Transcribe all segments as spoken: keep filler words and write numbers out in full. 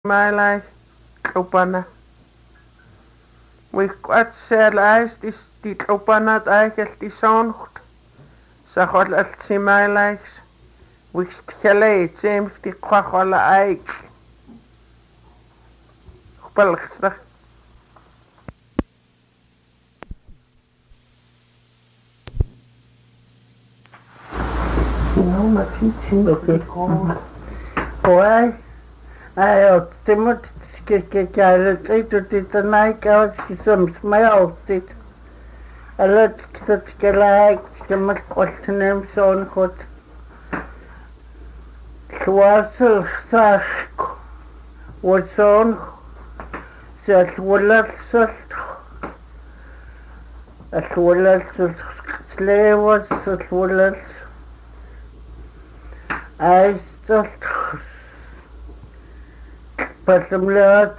my life, Opana. We quite said ice this the Opana I get the sound. So hot at see my life. We still James the Quahola Ike. Pelkstra. No, my teaching. Okay. Why? I ultimate skikkarity to the night out some smell it. I let the like the much question son hot. Swassel sask was on that will as as well as slavers as well as I just Personlighetsskjert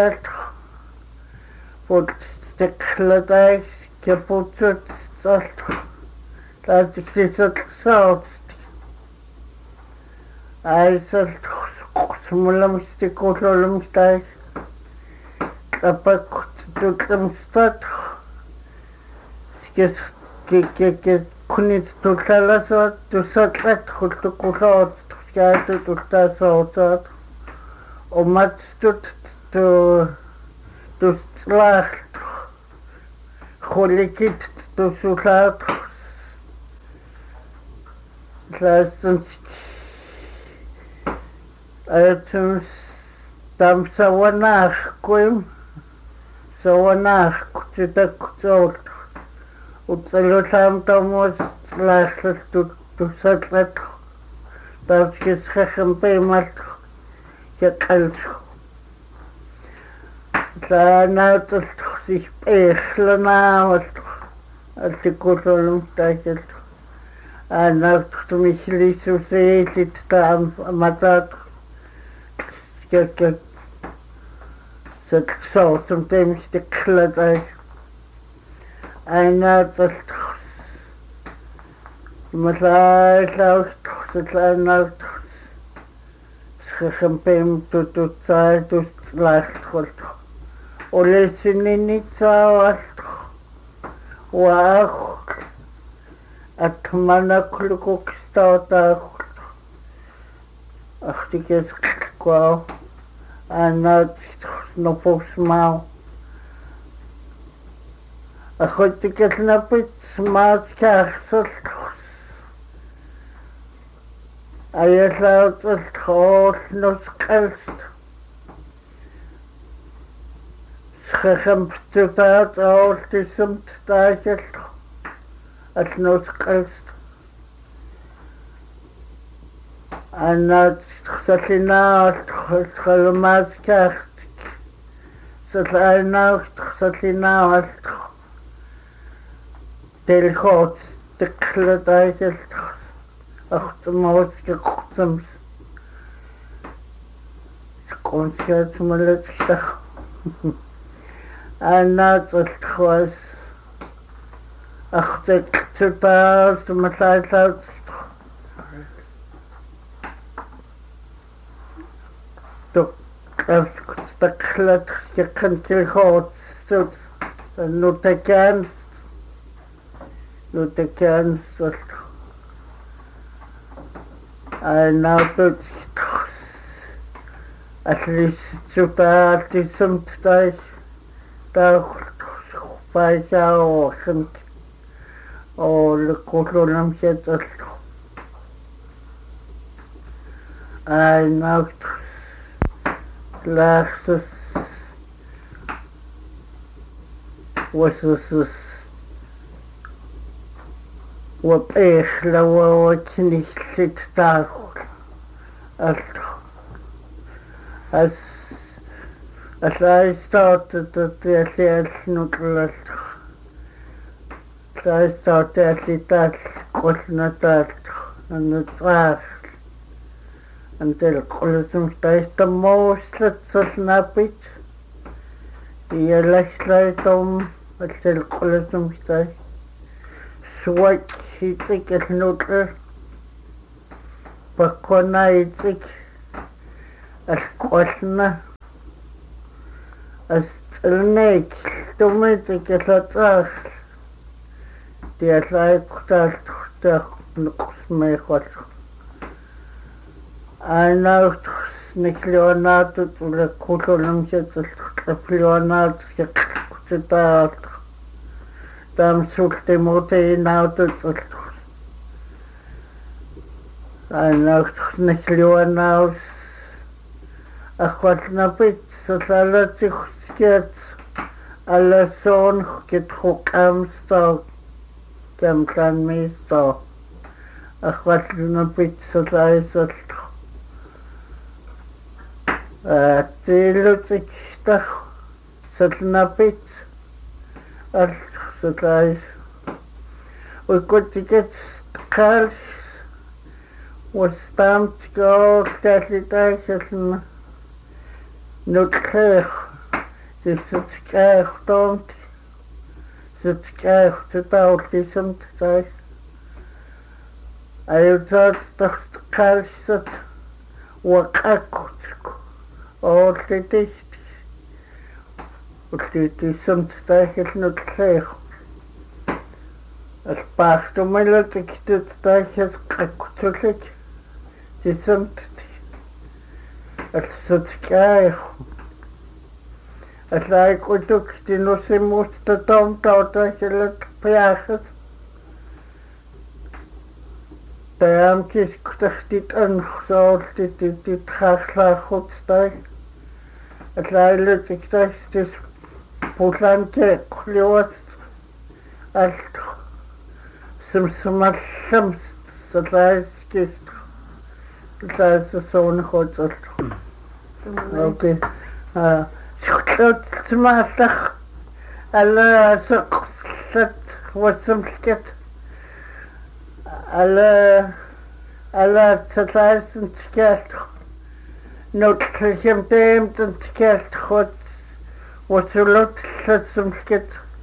for stekledeis kaputtet alt dat sisat saut I salt smulam stikolam stais tapak tutam stat skes ke ke ke kunit tutala so tu satlat khultu kulat skatu tutta sautat og mat stut tu tu slacht kholikit tu sulat lasens aytums tam sawanach kuim sawanach kutak kutot utsalutam tamos slacht tu tu satlat tas kes kham pemat يقلت فأنا تصيح إخلنا والتكوت والمستاجل أنا تختمش لي سوسيتي تتعم مطاط كيكي ستكسوت متمش تكلت أنا تصيح مثلا لو تخصت أنا Champagne to to try to last hold. O listening it out. Wow. At Manakuluk start out. Ach, die is kwau. En dat no post mau. Ach, goed, ik het snap het smaak kaarsel. I allowed the horse not cast. Schemp to that all the some started at not cast. And not such a now Holomas cast. So I now such a now Del hot the cladite. Ach, de mooiste godsams. Concert maar lustig. En dat was gewoon. Ach, de super's de massage out. Toch, als ik het je kunt je goed zo. Nu te kans. Nu te kans was. I now put at least super some days that by our or the column set us. I now last was this Wat echt lauw wat je niet zit daar als als als hij staat dat hij zelf snoekelt hij staat dat hij dat kort naar dat en het was en de kolosum is de mooiste zo snap ik je legt om het de kolosum staat Swat hitik is noter. Pakona hitik as kwasna. астэлнэк тумитикэлатаах тиаллаиккутаалтуртаах нуқсмеққаллу анаут никлионаатут улаккулулумсаталлу флионаат тамсултимутеинаутут анаут никлионаус ахватнапит салатихскет аласон кетхукамстаа кэмканмистаа ахватнапит салаисал а тилутикстах салнапит ал салаис укутикет калс востамтго талитайсэлна нутхэх тисцкэх тонт сцкэх тутаултисэмт тай аюцат тахткалсат уакакутку оолтитист ултитисэмт тайхэл нутхэх алпаахтумалатиктут тайхэл каккутулик тисэмт алсцкэх атлайкутук тинусиммуста таумтаутахилат пиахас таамкис кутахтит анхсоолтитит хаахлаахутстай атлайлутиктастис пуланке клиот алт сумсумаллам салайскис салайсоонхотсал окей а шутлот смааллах алла сеқсат васмлкет алла алла салайсэнтикэлт нотхэмтэмтэнтикэлт хот васулот сэтсмлкет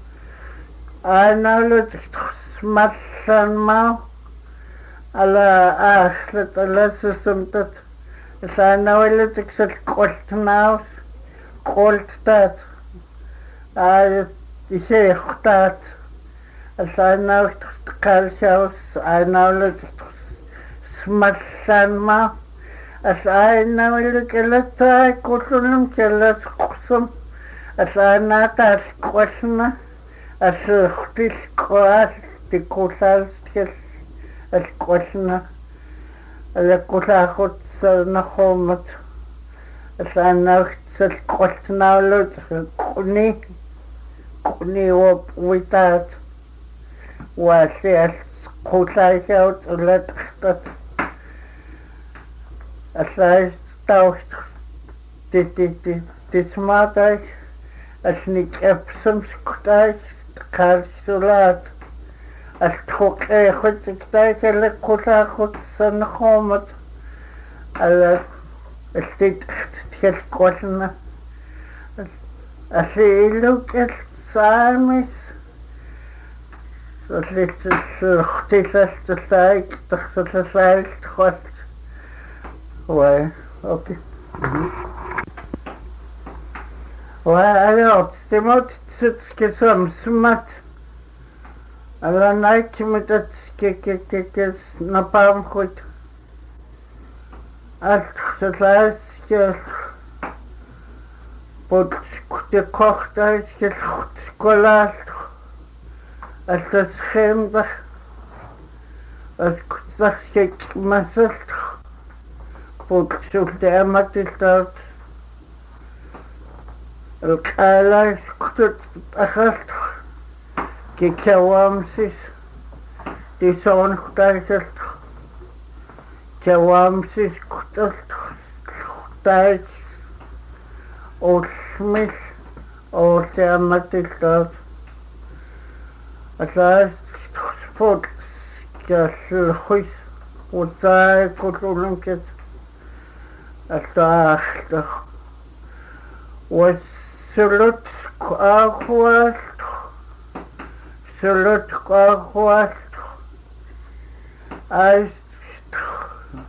аналот смалланма алла ахлат алла сэсэмтат санавэлэтиксэл колтнаус колтат а исехтат асанаут калсаус анаулут смалланма асанаулут келатай куллунум келас кусум асанаатал квасна асхтил квас тикулас кел алквасна алкулахут санахомат асанаут сэлколтнаулут куни куни оп уитат уасиал кулайсаут улатхтат асайс таут тити тисматай асник эпсумскутай карсулат астхоке хотиктай селкулахут санахомат ала стит тхелколна асилукэл саамис сослитсэрхтиластсайк тарсалсайк хот ой окей ой алло стимот цэцкэсэм смат алла найкимэтэт кекекекес напам хот алсалайскэл под кутекохтайскэл сколал алтасхэмдах аскутсахкек масалт под султэматилтат алкалайс кутут ахалт кекявамсис тисонхтайсалт кявамсис куталт хтайс олмис олтэматилтат атлаас спорт кясхуйс утай кулулункет алтаахтах وسلط أخوات سلط أخوات أست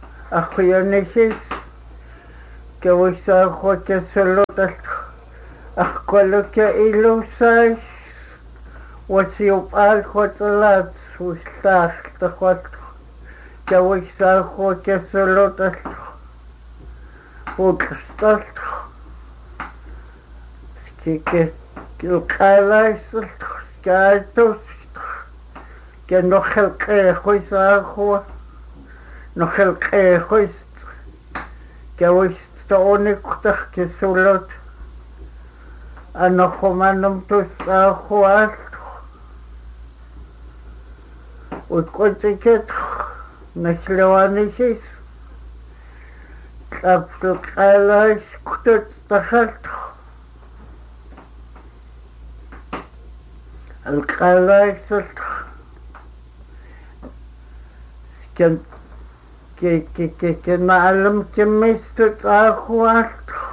أخويا نسيس كويس أخوات سلط Аққалука илусаис уасиупаалхуаталаат суиллаарлтақуат кавиксаахуакассулуталлу путлсталт скике килқалайсалт скаатус кенохелқехуисаахуа нохелқехуис кавикстооникутах киссулут анахуманум туссаахуаалт уткотикет наслеванисис каптукалайс кутутстахалт алкалайсалт кен ке ке ке ке наалам кемистут аахуалт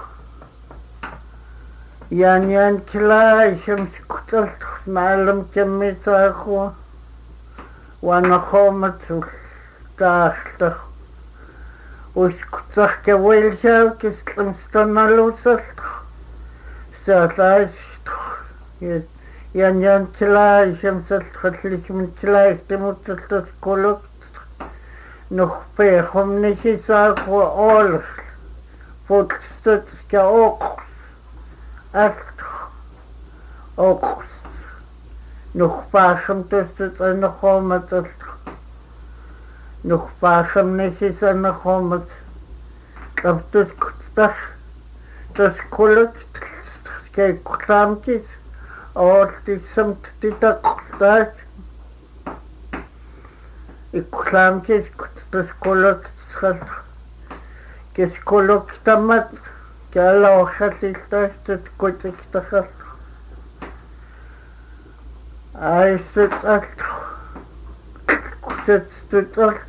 ян ян клай шемскуталт наалам кемисаахуа ванахоматул таахтах ускутсах кевэлшау кислэмстаналусалт саалайс ян ян клай шемсалт хатлисмтлай стемутсалтас колок нухпехомнисисаахуа олх футстут каок алт ок нухпаахам тустут анахоматал нухпаахам нисисанахомат каптус кутстах тас колот кей кутамкис оортисамт титақутаас иккутамкис кутстас колот схал кес колот тамат калаохатилтастут кутиктахал айсэцалт кутстуталт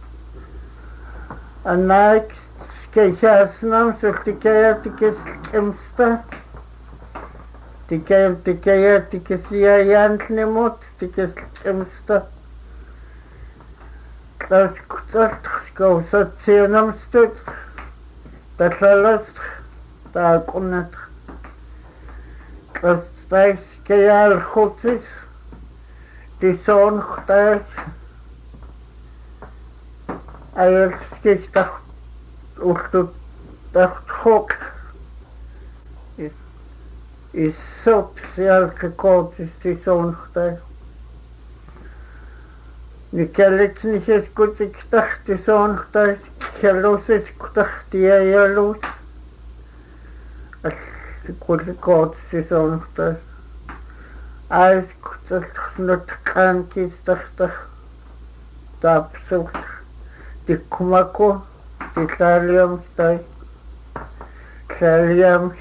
анак скейхаснам султикаятикес эмста тикаят тикаятикес яянтнемот тикес эмста клас куталт скаусатсианамстут татлаласт таакунат кластайс кеял хотис тисон хтас аерскистах ухтут тахтхок is soort elke kooltjes die zo'n getuig. Nu kan ik niet eens goed, ik dacht die zo'n getuig, jaloers is, ik dacht die jaloers. Als ik goed de kooltjes die zo'n getuig. Als ik dacht, niet kantjes, dacht ik, dat zoekt. Die kumako, die saliums, die saliums.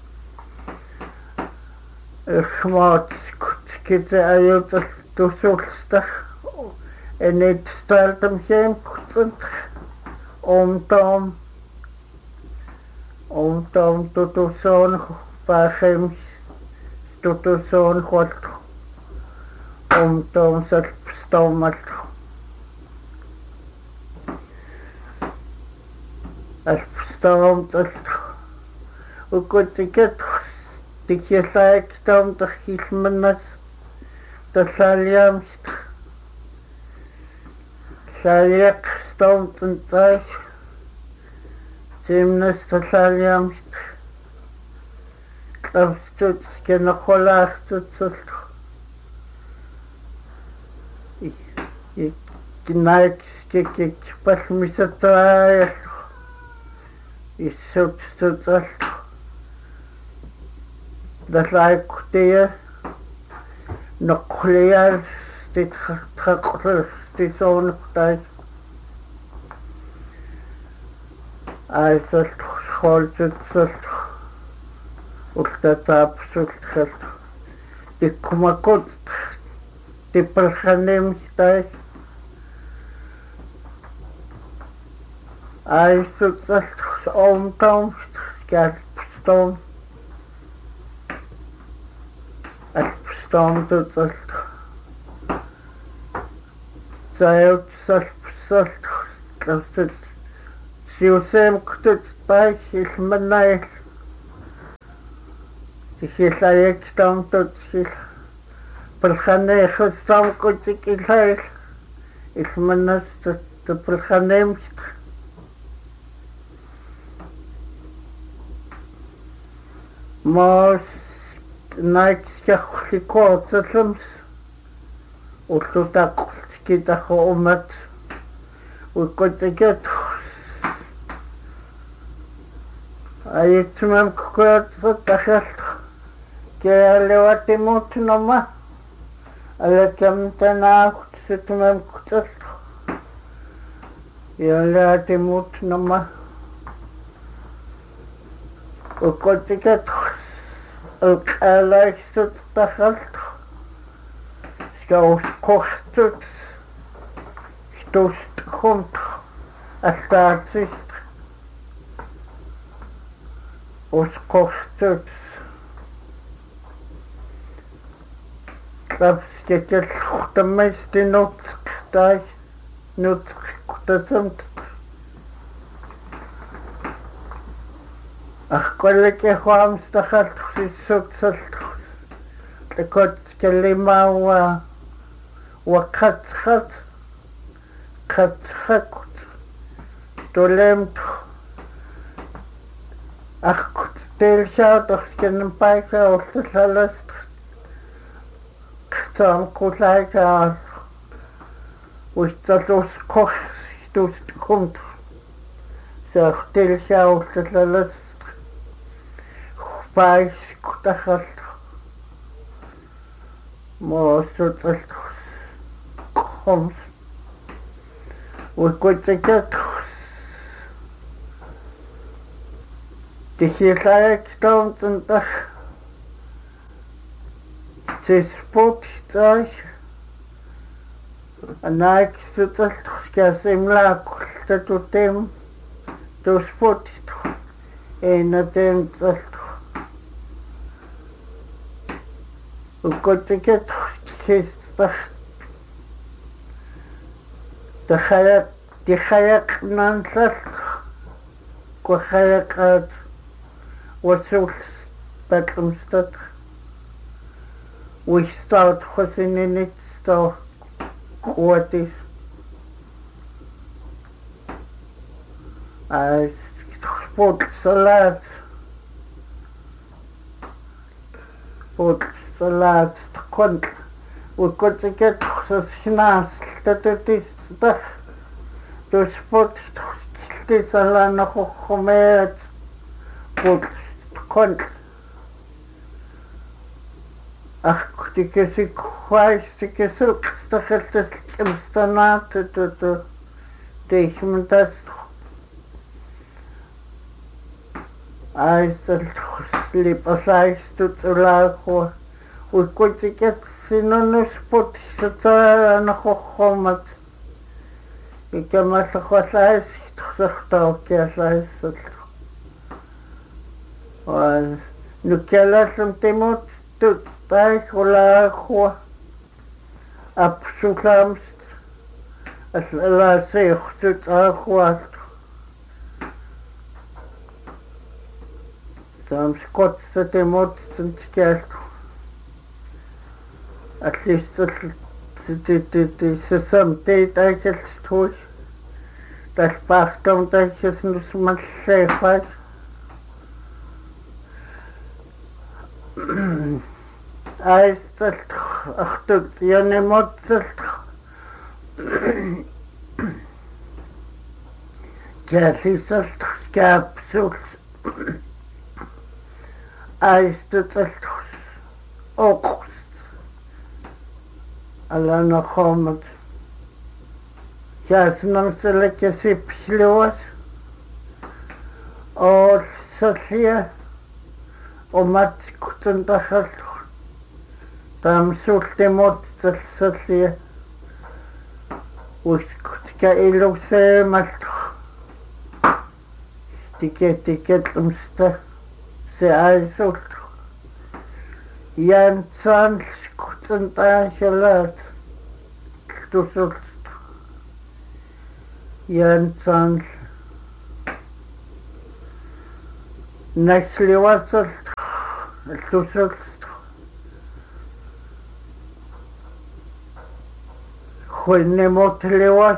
Schmaat skitse ayutas tusulstach en het stelt hem geen kutsend omtom omtom tutuson pachems tutuson god omtom zat stomat als stomt als hoe goed ik het Ik je zei stom toch kismenas de saliamst saliak stom ten thuis simnes de saliamst klapstut kenacholaastut zult ik ik knaik ik ik pas misataai is substut zult dat lijkt je nog leer dit gaat dit zo'n tijd als het school zit of dat absoluut gaat ik kom maar kort die persoon tijd als het omkomst gaat stom het stond het als zij het zelf zelf dat het zielsem het bij is mijn neig тисилаягтаам тутсил палханеэхуссаам кутикилаил илманнас тапалханеэмст мас найксяхликоотсалламс уллутааққултикитахоумат уиккутикат аитсумам кукуатсат тахалт кеалеватимуутнама алакамтанаахт сутумам куталт ялаатимуутнама уиккутикат алкалайсут тахалт скаускортут стуст хунт астаатсист ускортут клапскетел хутаммайстинут тай нут кутатамт ахколлеке хуамстахалт сиссутсалт такот келимауа вакатхат катхакут толемт ахкут телшаатах кенпайка оллаласт ктам кулайка уйцалус кох стус комт сах телшааталлаласт пайс кутахалт мосутлт хомс уиккутикат тихилаягтаунтантах тиспоттай анайксутлт скасимлаақултатутем туспот энатемтлт уиккутикат хистах тахаяк тихаяк нанслал кохаякат васул патлумстат уистаут хосининит ста куатис ай спорт салат спорт салат конт уиккутикат сосинаас татутис тах то спорт тисаланахохмеат пот конт ах тикесик хвайс тикесик стахалтас кемстанат то техментас айстал слипасайс туцулахо уиккутикат синонус пот сатанахохмат икамасахвасайс тхсахтаукиасайсал ой нукеласам тимут тут тайхулахуа апсукамс асласеихтут ахуат там скотса тимут тинскял атлистл ти сесам ти тайхэлстуй талпаахтам тайхэснус маллайхаас айсталт ахтут янемоцэлт кясисалт капсул айсталт окс алана хомат кяснамсэлэкэ сипхлёс ол сэлия омат кутантахал тамсултемот сэлсэлия ускутка илусэмалт тикет тикет умста се айсул янцан кутантахалат тусул янцан наслевацал аллусулт хуиннемотлевас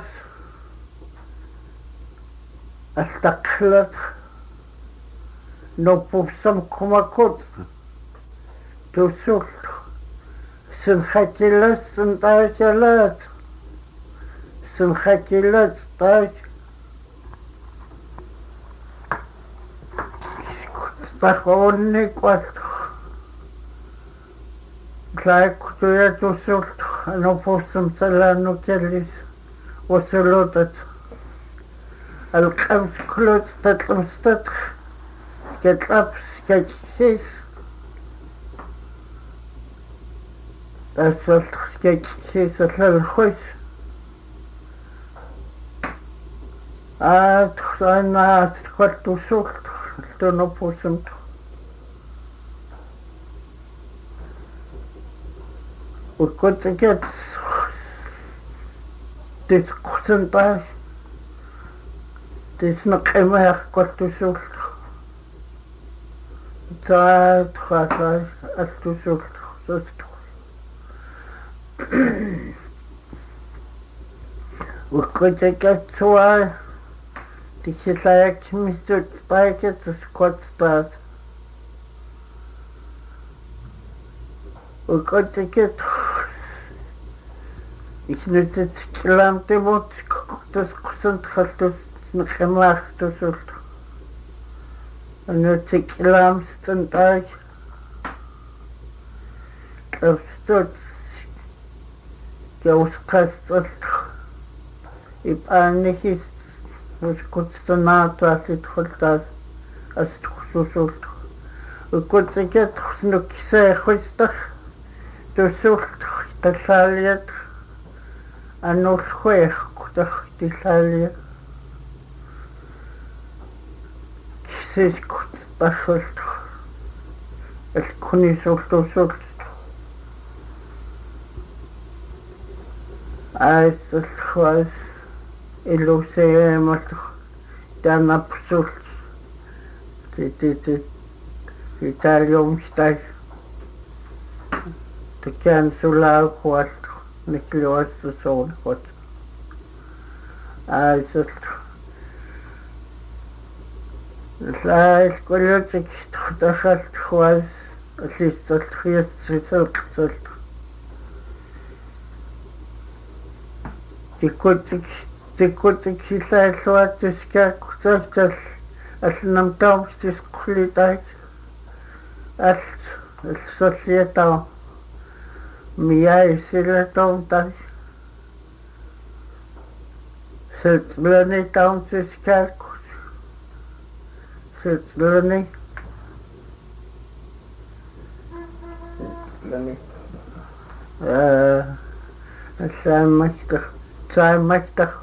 астақлат ноппусам кумакут тусулт синхатилас синтаачалат синхатилат тач пахонникват клайкутуя тусулт ноппусам салааннукаллис усулутат алқамс клут татлмстат кетлапс кетсис тасалт кетсис алхойс а тхана тхвартусулт тонопусумт укотекет тискусентас тиснакэмэх кортусулт таат хасай аттусулт состу укотекет суа тихилаяк мистут пайкет скотстас укотекет икнэтэт киламтэмот тус кусант халтус нхэмахтусулт анэтик ламстэнтай кэвстут кэускастат ипаннихис скутстанаатуалит хултаас астхусусулт укутсикет снуксээ хустах тусулт таллаалиат аннуулхуях кутах тиллаалиа кисискут пахулт элкунисултусулт айсэлхуас илусеэмат танапсулт титит италиумстай текансулаакуат никлуассусуункут айсэл лайс колледжик тахалт хуас аллиссалт хиассисалт тикутик тикутик силааллуатсискааккутаалтал аллнамтаумстис қулитайт алт алсоллиатаа мияи силатаумтай сэтблэни таумсискааккут сэтблэни сэтблэни аа асааммастер сааммастер